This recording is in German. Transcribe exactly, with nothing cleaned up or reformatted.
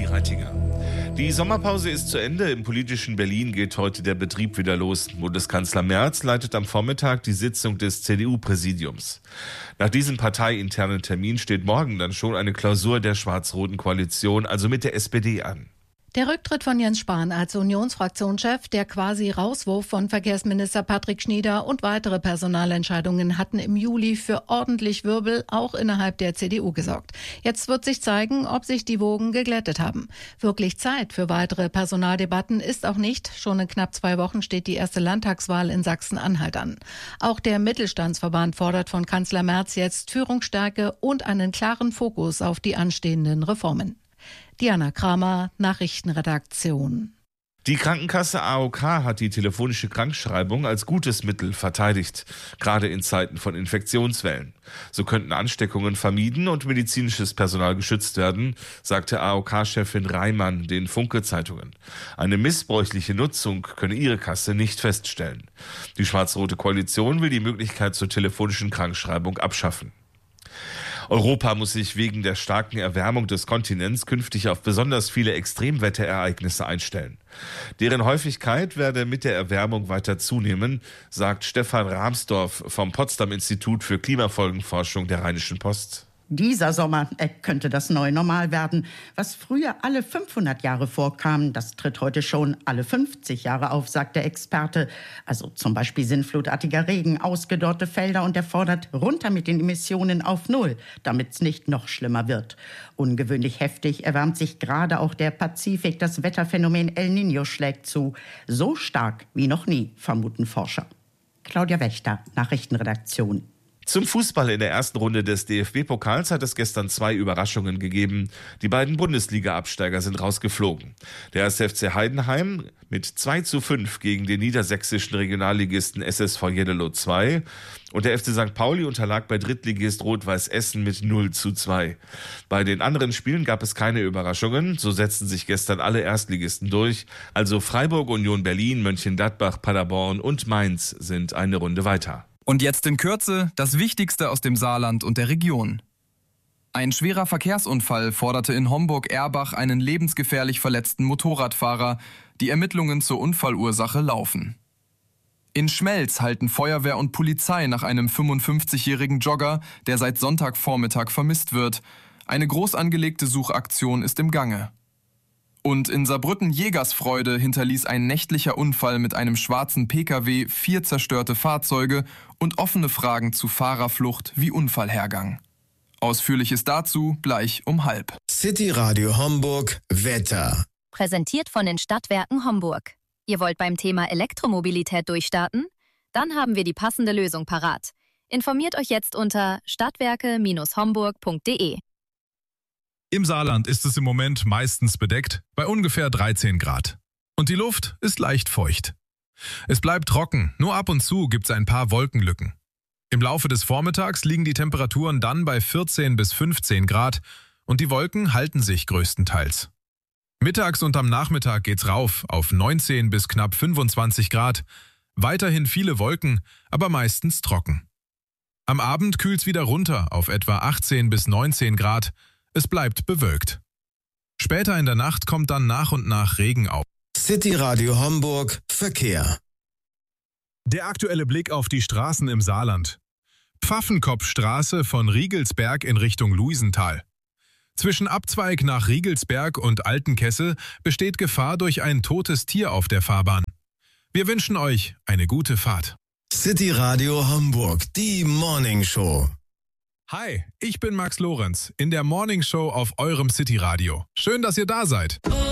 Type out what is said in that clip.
Reitinger. Die Sommerpause ist zu Ende. Im politischen Berlin geht heute der Betrieb wieder los. Bundeskanzler Merz leitet am Vormittag die Sitzung des C D U-Präsidiums. Nach diesem parteiinternen Termin steht morgen dann schon eine Klausur der schwarz-roten Koalition, also mit der S P D, an. Der Rücktritt von Jens Spahn als Unionsfraktionschef, der quasi Rauswurf von Verkehrsminister Patrick Schnieder und weitere Personalentscheidungen hatten im Juli für ordentlich Wirbel auch innerhalb der C D U gesorgt. Jetzt wird sich zeigen, ob sich die Wogen geglättet haben. Wirklich Zeit für weitere Personaldebatten ist auch nicht. Schon in knapp zwei Wochen steht die erste Landtagswahl in Sachsen-Anhalt an. Auch der Mittelstandsverband fordert von Kanzler Merz jetzt Führungsstärke und einen klaren Fokus auf die anstehenden Reformen. Diana Kramer, Nachrichtenredaktion. Die Krankenkasse A O K hat die telefonische Krankschreibung als gutes Mittel verteidigt, gerade in Zeiten von Infektionswellen. So könnten Ansteckungen vermieden und medizinisches Personal geschützt werden, sagte A O K-Chefin Reimann den Funke-Zeitungen. Eine missbräuchliche Nutzung könne ihre Kasse nicht feststellen. Die schwarz-rote Koalition will die Möglichkeit zur telefonischen Krankschreibung abschaffen. Europa muss sich wegen der starken Erwärmung des Kontinents künftig auf besonders viele Extremwetterereignisse einstellen. Deren Häufigkeit werde mit der Erwärmung weiter zunehmen, sagt Stefan Rahmsdorf vom Potsdam-Institut für Klimafolgenforschung der Rheinischen Post. Dieser Sommer äh, könnte das neue Normal werden. Was früher alle fünfhundert Jahre vorkam, das tritt heute schon alle fünfzig Jahre auf, sagt der Experte. Also zum Beispiel sinnflutartiger Regen, ausgedörrte Felder, und er fordert runter mit den Emissionen auf Null, damit es nicht noch schlimmer wird. Ungewöhnlich heftig erwärmt sich gerade auch der Pazifik. Das Wetterphänomen El Niño schlägt zu. So stark wie noch nie, vermuten Forscher. Claudia Wächter, Nachrichtenredaktion. Zum Fußball in der ersten Runde des D F B-Pokals hat es gestern zwei Überraschungen gegeben. Die beiden Bundesliga-Absteiger sind rausgeflogen. Der erste F C Heidenheim mit zwei zu fünf gegen den niedersächsischen Regionalligisten S S V Jeddelo zwei und der F C Sankt Pauli unterlag bei Drittligist Rot-Weiß Essen mit null zu zwei. Bei den anderen Spielen gab es keine Überraschungen. So setzten sich gestern alle Erstligisten durch. Also Freiburg, Union Berlin, Mönchengladbach, Paderborn und Mainz sind eine Runde weiter. Und jetzt in Kürze das Wichtigste aus dem Saarland und der Region. Ein schwerer Verkehrsunfall forderte in Homburg-Erbach einen lebensgefährlich verletzten Motorradfahrer. Die Ermittlungen zur Unfallursache laufen. In Schmelz halten Feuerwehr und Polizei nach einem fünfundfünfzigjährigen Jogger, der seit Sonntagvormittag vermisst wird. Eine groß angelegte Suchaktion ist im Gange. Und in Saarbrücken-Jägersfreude hinterließ ein nächtlicher Unfall mit einem schwarzen P K W vier zerstörte Fahrzeuge und offene Fragen zu Fahrerflucht wie Unfallhergang. Ausführliches dazu gleich um halb. City Radio Homburg Wetter. Präsentiert von den Stadtwerken Homburg. Ihr wollt beim Thema Elektromobilität durchstarten? Dann haben wir die passende Lösung parat. Informiert euch jetzt unter stadtwerke Bindestrich homburg punkt de. Im Saarland ist es im Moment meistens bedeckt, bei ungefähr dreizehn Grad. Und die Luft ist leicht feucht. Es bleibt trocken, nur ab und zu gibt es ein paar Wolkenlücken. Im Laufe des Vormittags liegen die Temperaturen dann bei vierzehn bis fünfzehn Grad und die Wolken halten sich größtenteils. Mittags und am Nachmittag geht's rauf auf neunzehn bis knapp fünfundzwanzig Grad. Weiterhin viele Wolken, aber meistens trocken. Am Abend kühlt's wieder runter auf etwa achtzehn bis neunzehn Grad. Es bleibt bewölkt. Später in der Nacht kommt dann nach und nach Regen auf. City Radio Homburg Verkehr. Der aktuelle Blick auf die Straßen im Saarland. Pfaffenkopfstraße von Riegelsberg in Richtung Luisenthal. Zwischen Abzweig nach Riegelsberg und Altenkessel besteht Gefahr durch ein totes Tier auf der Fahrbahn. Wir wünschen euch eine gute Fahrt. City Radio Homburg, die Morning Show. Hi, ich bin Max Lorenz in der Morning Show auf eurem City Radio. Schön, dass ihr da seid.